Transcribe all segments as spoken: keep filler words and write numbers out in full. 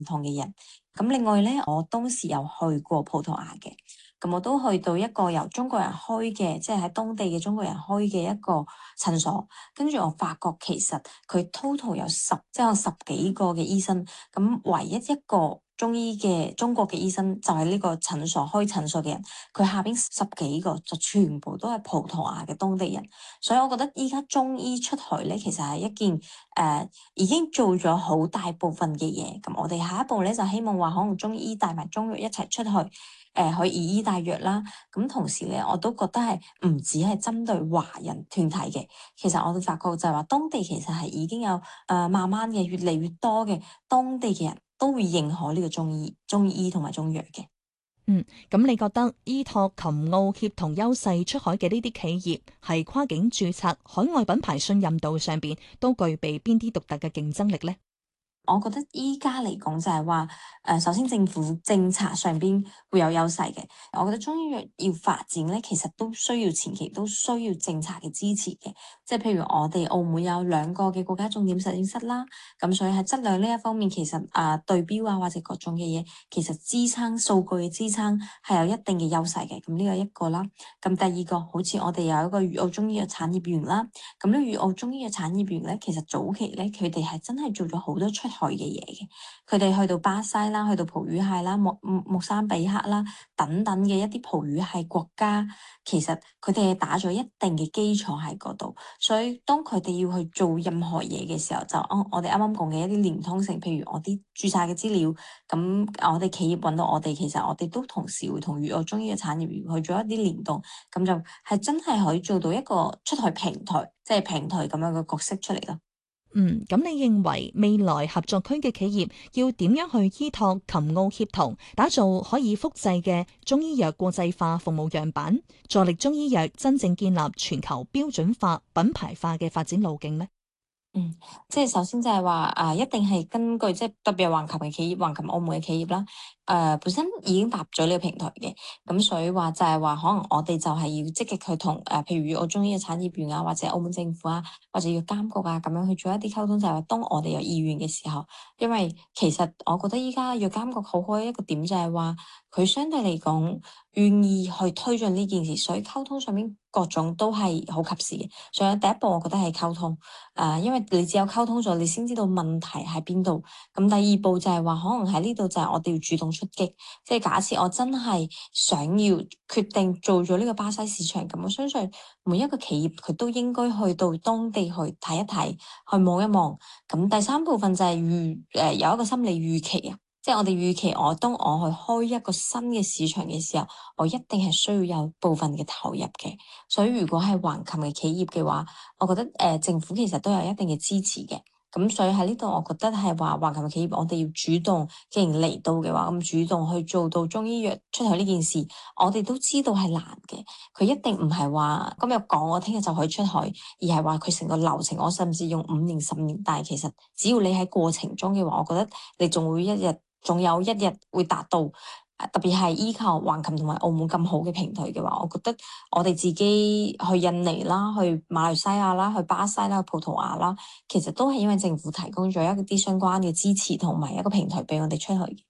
唔同嘅人。咁另外咧，我當時有去過葡萄牙嘅，咁我都去到一個由中國人開嘅，即係喺當地嘅中國人開嘅一個診所。跟住我發覺其實佢 total 有十，即係有十幾個嘅醫生，咁唯一一個中醫嘅中國嘅醫生就係呢個診所開診所嘅人，佢下邊十幾個就全部都係葡萄牙嘅當地人。所以我覺得依家中醫出海咧，其實係一件誒、呃、已經做咗好大部分嘅嘢。咁我哋下一步咧就希望話可能中醫帶埋中藥一齊出去，誒、呃、去以醫帶藥啦。咁同時咧，我都覺得係唔止係針對華人團體嘅。其實我哋發覺就係話，當地其實係已經有誒、呃、慢慢嘅越嚟越多嘅當地嘅人都會認可呢個中醫、中醫同埋中藥嘅。 嗯，咁你覺得依託琴澳協同優勢出海嘅呢啲企業，係跨境註冊、海外品牌信任度上邊都具備邊啲獨特嘅競爭力呢？ 我覺得依家嚟講就係話，誒、呃，首先政府政策上邊會有優勢嘅。我覺得中醫藥要發展咧，其實都需要前期都需要政策嘅支持嘅。即係譬如我哋澳門有兩個嘅國家重點實驗室啦，咁所以喺質量呢一方面，其實啊、呃、對標啊或者各種嘅嘢，其實支撐數據嘅支撐係有一定嘅優勢嘅。咁呢個一個啦。咁第二個，好似我哋有一個粵澳中醫藥產業園啦。咁呢粵澳中醫藥產業園咧，其實早期咧佢哋係真係做咗好多出海嘅嘢嘅。佢哋去到巴西啦，去到葡語系啦、莫莫桑比克啦等等嘅一啲葡語系國家，其實佢哋係打咗一定嘅基礎喺嗰度。所以當佢哋要去做任何嘢嘅時候，就哦，我哋啱啱講嘅一啲連通性，譬如我啲註冊嘅資料，咁我哋企業揾到我哋，其實我哋都同時會同粵澳中醫嘅產業園去做一啲聯動，咁就係真係可以做到一個出海平台，即係平台咁樣嘅角色出嚟咯。 嗯，咁你認為未來合作區嘅企業要點樣去依託琴澳協同，打造可以複製嘅中醫藥國際化服務樣板，助力中醫藥真正建立全球標準化、品牌化嘅發展路徑呢？ 嗯，即係首先就係話啊，一定係根據即係特別係橫琴嘅企業、橫琴澳門嘅企業啦，誒、呃、本身已經搭咗呢個平台嘅，咁所以話就係話可能我哋就係要積極去同誒、呃，譬如粵澳中醫嘅產業園啊，或者澳門政府啊，或者要監局啊，咁樣去做一啲溝通，就係話當我哋有意願嘅時候，因為其實我覺得依家要監局好開一個點就係話，佢相對嚟講願意去推進呢件事，所以溝通上面各種都係好及時嘅。所以第一步我覺得係溝通，誒、呃，因為你只有溝通咗，你先知道問題喺邊度。咁第二步就係話，可能喺呢度就係我哋要主動出擊。即係假設我真係想要決定做咗呢個巴西市場，咁我相信每一個企業佢都應該去到當地去睇一睇，去望一望。咁第三部分就係預誒有一個心理預期啊。即係我哋預期我，我當我去開一個新嘅市場嘅時候，我一定係需要有部分嘅投入嘅。所以如果係橫琴嘅企業嘅話，我覺得誒、呃、政府其實都有一定嘅支持嘅。咁所以喺呢度，我覺得係話橫琴嘅企業，我哋要主動，既然嚟到嘅話，咁主動去做到中醫藥出去呢件事，我哋都知道係難嘅。佢一定唔係話今日講我聽日就可以出海，而係話佢成個流程，我甚至用五年、十年。但係其實只要你喺過程中嘅話，我覺得你仲會一日。仲有一日會達到，特別係依靠橫琴同埋澳門咁好嘅平台嘅話，我覺得我哋自己去印尼啦、去馬來西亞啦、去巴西啦、去葡萄牙啦，其實都係因為政府提供咗一啲相關嘅支持同埋一個平台俾我哋出去。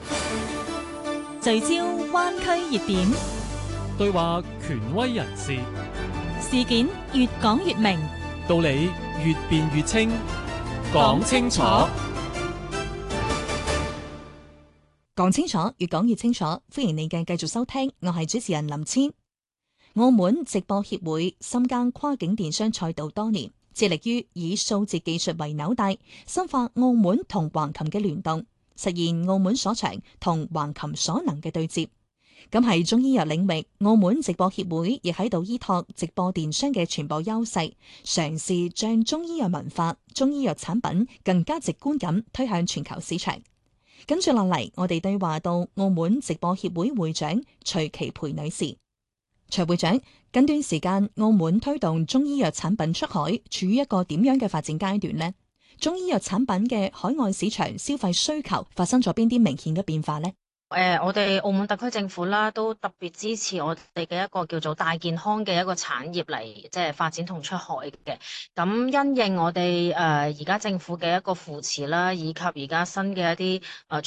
聚焦灣區熱點， 對話權威人士， 事件越講越明， 道理越辯越清，講清楚。 講清楚，越講越清楚。歡迎你嘅繼續收聽，我係主持人林千。澳門直播協會深耕跨境電商賽道多年，致力於以數字技術為紐帶，深化澳門同橫琴嘅聯動，實現澳門所長同橫琴所能嘅對接。咁喺中醫藥領域，澳門直播協會亦喺度依託直播電商嘅傳播優勢，嘗試將中醫藥文化、中醫藥產品更加直觀咁推向全球市場。跟住落嚟，我哋對話到澳門直播協會會長徐其培女士。徐會長，近段時間澳門推動中醫藥產品出海，處於一個點樣嘅發展階段呢？中醫藥產品嘅海外市場消費需求發生咗邊啲明顯嘅變化呢？ 誒、我哋澳門特區政府啦，都特別支持我哋嘅一個叫做大健康嘅一個產業嚟，即係發展同出海嘅。咁因應我哋誒而家政府嘅一個扶持啦，以及而家新嘅一啲誒、呃